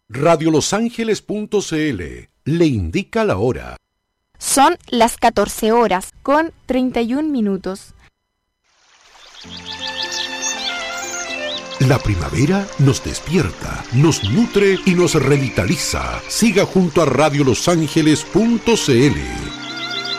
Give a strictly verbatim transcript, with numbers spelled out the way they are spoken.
radio los ángeles punto c l le indica la hora. Son las catorce horas con treinta y un minutos. La primavera nos despierta, nos nutre y nos revitaliza. Siga junto a radio los ángeles punto c l.